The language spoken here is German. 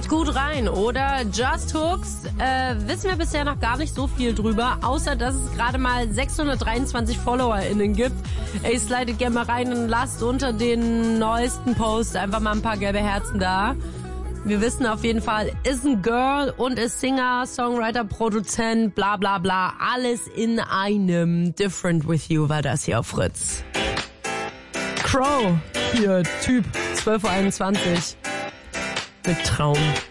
gut rein, oder? Just Hooks, wissen wir bisher noch gar nicht so viel drüber, außer dass es gerade mal 623 FollowerInnen gibt. Ey, slidet gerne mal rein und lasst unter den neuesten Post einfach mal ein paar gelbe Herzen da. Wir wissen auf jeden Fall, ist ein Girl und ist Singer, Songwriter, Produzent, bla bla bla. Alles in einem. Different With You war das hier auf Fritz. Crow, hier, Typ, 12.21 Uhr. Mit Traum.